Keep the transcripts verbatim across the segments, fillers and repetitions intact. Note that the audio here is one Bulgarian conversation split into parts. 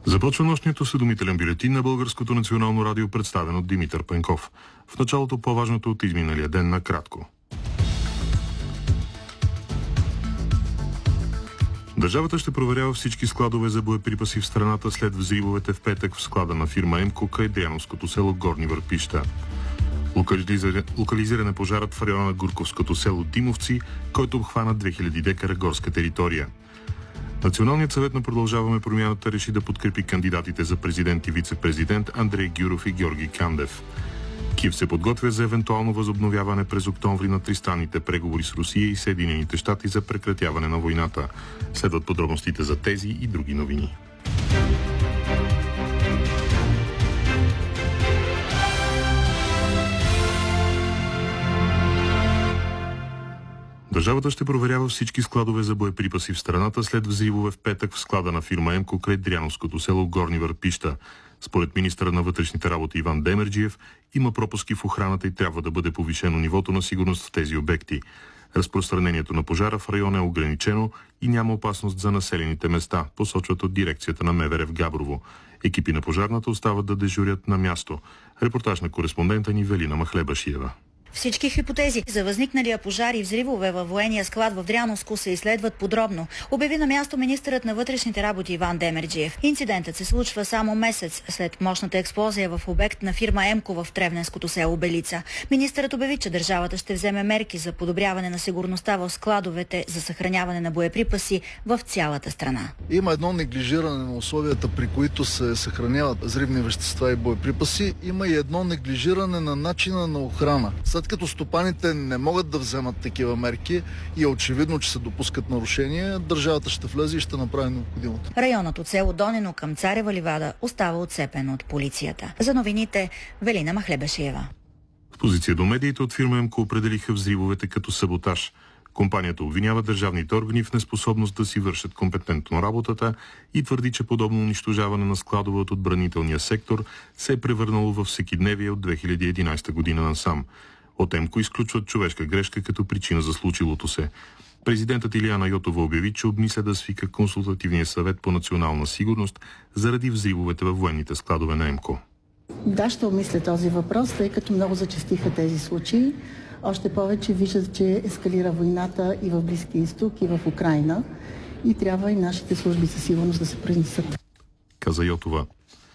Започва нощният осведомителен бюлетин на Българското национално радио, представен от Димитър Пенков. В началото по-важното от изминалия ден накратко. Държавата ще проверява всички складове за боеприпаси в страната след взривовете в петък в склада на фирма Емко край Дряновското село Горни Върпища. Локализиране пожарът в района на Гурковското село Димовци, който обхвана две хиляди декара горска територия. Националният съвет на Продължаваме промяната реши да подкрепи кандидатите за президент и вице-президент Андрей Гюров и Георги Кандев. Киев се подготвя за евентуално възобновяване през октомври на тристранните преговори с Русия и Съединените щати за прекратяване на войната. Следват подробностите за тези и други новини. Държавата ще проверява всички складове за боеприпаси в страната след взривове в петък в склада на фирма Емко край Дряновското село Горни Върпища. Според министъра на вътрешните работи Иван Демерджиев има пропуски в охраната и трябва да бъде повишено нивото на сигурност в тези обекти. Разпространението на пожара в района е ограничено и няма опасност за населените места, посочват от дирекцията на МВР в Габрово. Екипи на пожарната остават да дежурят на място. Репортаж на кореспондента ни Велина Махлебашиева. Всички хипотези за възникналия пожар и взривове във военния склад в Дряновско се изследват подробно, обяви на място министърът на вътрешните работи Иван Демерджиев. Инцидентът се случва само месец след мощната експлозия в обект на фирма Емко в Тревненското село Белица. Министърът обяви, че държавата ще вземе мерки за подобряване на сигурността в складовете за съхраняване на боеприпаси в цялата страна. Има едно неглижиране на условията, при които се съхраняват взривни вещества и боеприпаси. Има и едно неглижиране на начина на охрана. След като стопаните не могат да вземат такива мерки и е очевидно, че се допускат нарушения, държавата ще влезе и ще направи необходимото. Районът от село Донино към Царева ливада остава отцепен от полицията. За новините Велина Махлебашиева. В позиция до медиите от фирма Емко определиха взривовете като саботаж. Компанията обвинява държавните органи в неспособност да си вършат компетентно работата и твърди, че подобно унищожаване на складове от отбранителния сектор се е превърнало във всекидневие от две хиляди и единадесета година насам. От Емко изключват човешка грешка като причина за случилото се. Президентът Илияна Йотова обяви, че обмисля да свика консултативния съвет по национална сигурност заради взривовете във военните складове на Емко. Да, ще обмисля този въпрос, тъй като много зачестиха тези случаи. Още повече виждат, че ескалира войната и в Близкия изток, и в Украйна. И трябва и нашите служби за сигурност да се произнесат. Каза Йотова.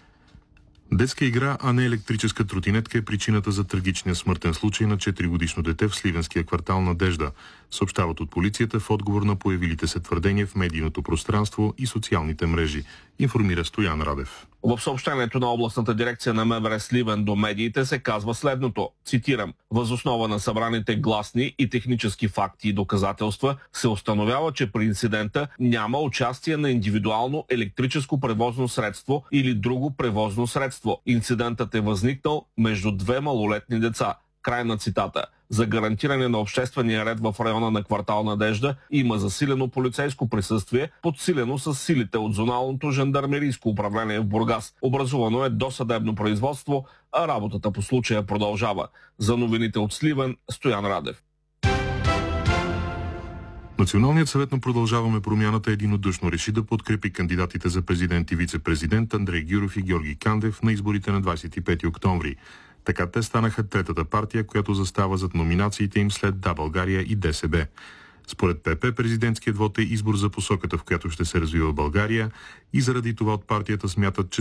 Детска игра, а не електрическа тротинетка е причината за трагичния смъртен случай на четиригодишно дете в сливенския квартал Надежда, съобщават от полицията в отговор на появилите се твърдения в медийното пространство и социалните мрежи, информира Стоян Радев. В съобщението на областната дирекция на МВР Сливен до медиите се казва следното, цитирам: „Въз основа на събраните гласни и технически факти и доказателства се установява, че при инцидента няма участие на индивидуално електрическо превозно средство или друго превозно средство. Инцидентът е възникнал между две малолетни деца“. Край на цитата. За гарантиране на обществения ред в района на квартал Надежда има засилено полицейско присъствие, подсилено с силите от зоналното жандармерийско управление в Бургас. Образувано е досъдебно производство, а работата по случая продължава. За новините от Сливен, Стоян Радев. Националният съвет на Продължаваме промяната единодушно реши да подкрепи кандидатите за президент и вице-президент Андрей Гюров и Георги Кандев на изборите на двадесет и пети октомври. Така те станаха третата партия, която застава зад номинациите им след Да, България и ДСБ. Според ПП, президентският вод е избор за посоката, в която ще се развива България, и заради това от партията смятат, че